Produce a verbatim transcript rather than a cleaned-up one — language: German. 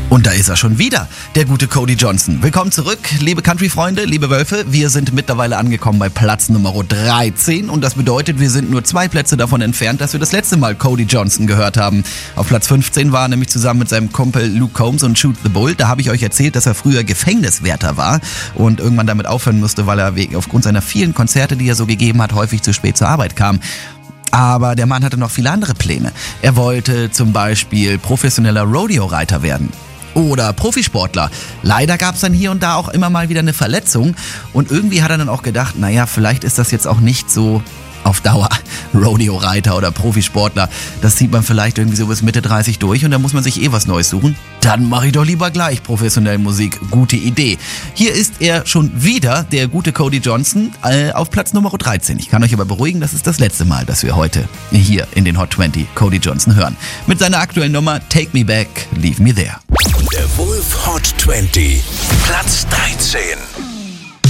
Und da ist er schon wieder, der gute Cody Johnson. Willkommen zurück, liebe Country-Freunde, liebe Wölfe. Wir sind mittlerweile angekommen bei Platz Nummer dreizehn und das bedeutet, wir sind nur zwei Plätze davon entfernt, dass wir das letzte Mal Cody Johnson gehört haben. Auf Platz fünfzehn war er nämlich zusammen mit seinem Kumpel Luke Combs und Shoot the Bull. Da habe ich euch erzählt, dass er früher Gefängniswärter war und irgendwann damit aufhören musste, weil er wegen, aufgrund seiner vielen Konzerte, die er so gegeben hat, häufig zu spät zur Arbeit kam. Aber der Mann hatte noch viele andere Pläne. Er wollte zum Beispiel professioneller Rodeo-Reiter werden. Oder Profisportler. Leider gab es dann hier und da auch immer mal wieder eine Verletzung und irgendwie hat er dann auch gedacht, naja, vielleicht ist das jetzt auch nicht so auf Dauer Rodeo-Reiter oder Profisportler. Das zieht man vielleicht irgendwie so bis Mitte dreißig durch und dann muss man sich eh was Neues suchen. Dann mache ich doch lieber gleich professionell Musik. Gute Idee. Hier ist er schon wieder, der gute Cody Johnson, äh, auf Platz Nummer dreizehn. Ich kann euch aber beruhigen, das ist das letzte Mal, dass wir heute hier in den Hot zwanzig Cody Johnson hören. Mit seiner aktuellen Nummer Take Me Back, Leave Me There. Der Wolf Hot zwanzig, Platz dreizehn.